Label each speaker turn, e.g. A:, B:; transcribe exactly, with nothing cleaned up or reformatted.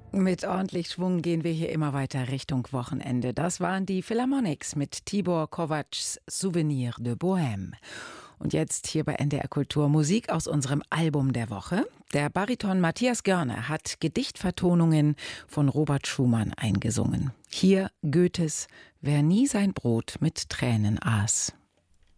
A: Mit ordentlich Schwung gehen wir hier immer weiter Richtung Wochenende. Das waren die Philharmonics mit Tibor Kovacs Souvenir de Bohème. Und jetzt hier bei N D R Kultur Musik aus unserem Album der Woche. Der Bariton Matthias Görner hat Gedichtvertonungen von Robert Schumann eingesungen. Hier Goethes »Wer nie sein Brot mit Tränen aß«.